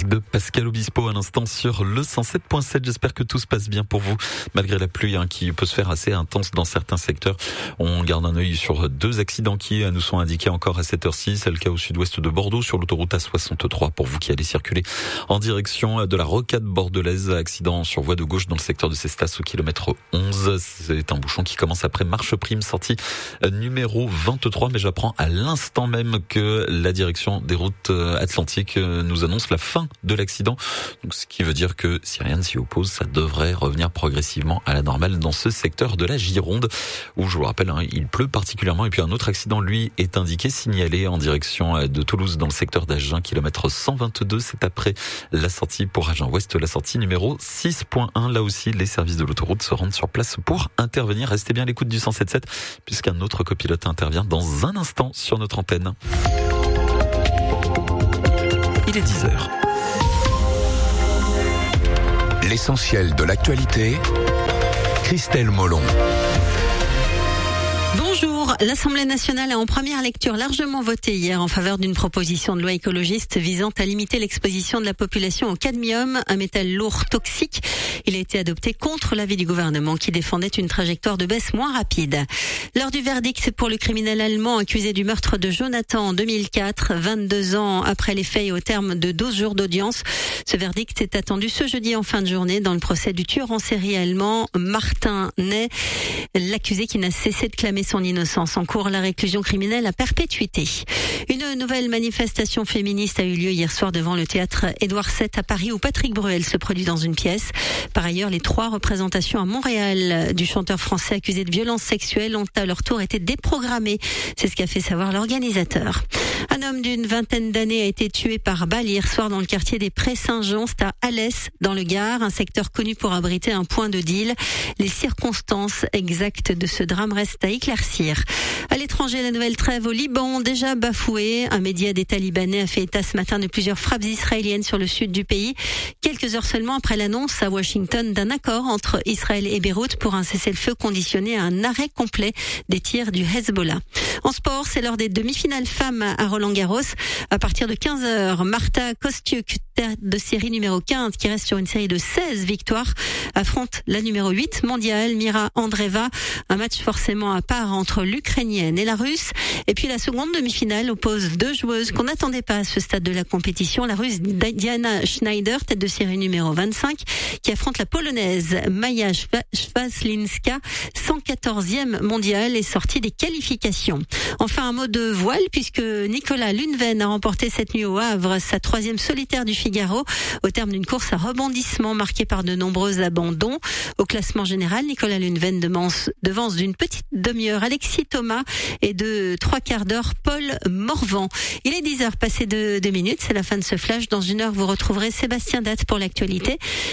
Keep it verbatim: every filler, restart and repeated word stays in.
de Pascal Obispo à l'instant sur le cent sept point sept. J'espère que tout se passe bien pour vous, malgré la pluie hein, qui peut se faire assez intense dans certains secteurs. On garde un œil sur deux accidents qui nous sont indiqués encore à cette heure-ci. C'est le cas au sud-ouest de Bordeaux sur l'autoroute A soixante-trois pour vous qui allez circuler en direction de la rocade bordelaise. Accident sur voie de gauche dans le secteur de Cestas au kilomètre onze. C'est un bouchon qui commence après Marche Prime, sortie numéro vingt-trois. Mais j'apprends à l'instant même que la direction des routes atlantiques nous annonce la fin de l'accident. Donc, ce qui veut dire que si rien ne s'y oppose, ça devrait revenir progressivement à la normale dans ce secteur de la Gironde, où je vous rappelle, hein, il pleut particulièrement. Et puis un autre accident, lui, est indiqué, signalé en direction de Toulouse dans le secteur d'Agen, kilomètre cent vingt-deux. C'est après la sortie pour Agen Ouest, la sortie numéro six point un. Là aussi, les services de l'autoroute se rendent sur place pour intervenir. Restez bien à l'écoute du cent sept point sept, puisqu'un autre copilote intervient dans un instant sur notre antenne. Il est dix heures. L'essentiel de l'actualité, Christelle Molon. Bonjour, l'Assemblée nationale a en première lecture largement voté hier en faveur d'une proposition de loi écologiste visant à limiter l'exposition de la population au cadmium, un métal lourd toxique. Il a été adopté contre l'avis du gouvernement qui défendait une trajectoire de baisse moins rapide. L'heure du verdict pour le criminel allemand accusé du meurtre de Jonathan en deux mille quatre, vingt-deux ans après les faits et au terme de douze jours d'audience. Ce verdict est attendu ce jeudi en fin de journée dans le procès du tueur en série allemand Martin Ney, l'accusé qui n'a cessé de clamer son innocence. En cours, la réclusion criminelle à perpétuité. Une nouvelle manifestation féministe a eu lieu hier soir devant le théâtre Édouard sept à Paris où Patrick Bruel se produit dans une pièce. Par ailleurs, les trois représentations à Montréal du chanteur français accusé de violences sexuelles ont à leur tour été déprogrammées. C'est ce qu'a fait savoir l'organisateur. Un homme d'une vingtaine d'années a été tué par balle hier soir dans le quartier des Prés-Saint-Jean, c'est à Alès, dans le Gard, un secteur connu pour abriter un point de deal. Les circonstances exactes de ce drame restent à éclaircir. À l'étranger, la nouvelle trêve au Liban, déjà bafouée. Un média d'État libanais a fait état ce matin de plusieurs frappes israéliennes sur le sud du pays. Quelques heures seulement après l'annonce à Washington d'un accord entre Israël et Beyrouth pour un cessez-le-feu conditionné à un arrêt complet des tirs du Hezbollah. En sport, c'est l'heure des demi-finales femmes à Roland-Garros. À partir de quinze heures, Marta Kostyuk, tête de série numéro quinze, qui reste sur une série de seize victoires, affronte la numéro huit mondiale, Mira Andreeva. Un match forcément à part entre l'Ukrainienne et la Russe. Et puis la seconde demi-finale oppose deux joueuses qu'on n'attendait pas à ce stade de la compétition. La Russe Diana Schneider, tête de série numéro vingt-cinq, qui affronte la Polonaise Maja Szwaslinska, cent quatorzième mondiale et sortie des qualifications. Enfin, un mot de voile, puisque Nicolas Lundven a remporté cette nuit au Havre sa troisième solitaire du Figaro, au terme d'une course à rebondissement marquée par de nombreux abandons. Au classement général, Nicolas Lundven devance, devance d'une petite demi-heure Alexis Thomas et de trois quarts d'heure Paul Morvan. Il est dix heures passées de deux minutes, c'est la fin de ce flash. Dans une heure, vous retrouverez Sébastien Date pour l'actualité.